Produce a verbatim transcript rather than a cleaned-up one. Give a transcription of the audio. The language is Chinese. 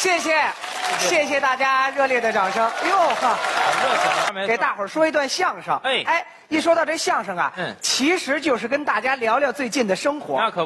谢谢，谢谢大家热烈的掌声。哎呦呵，给大伙儿说一段相声。 哎哎，一说到这相声啊， 嗯， 其实就是跟大家聊聊最近的生活。 那可。